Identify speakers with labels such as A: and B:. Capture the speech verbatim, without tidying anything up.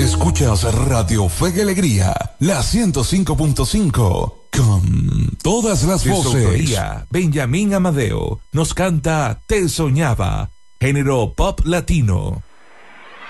A: Escuchas Radio Fe y Alegría, la ciento cinco punto cinco, con todas las
B: de
A: voces.
B: Su autoría, Benjamín Amadeo nos canta Te Soñaba, género pop latino.